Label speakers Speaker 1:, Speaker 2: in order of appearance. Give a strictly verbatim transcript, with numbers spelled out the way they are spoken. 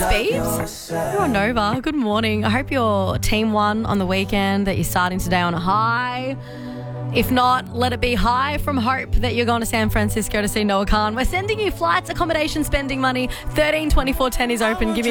Speaker 1: Thanks, Beebs. You're on Nova. Good morning. I hope your team won on the weekend, that you're starting today on a high. If not, let it be high from hope that you're going to San Francisco to see Noah Khan. We're sending you flights, accommodation, spending money. thirteen twenty-four ten is open. Give me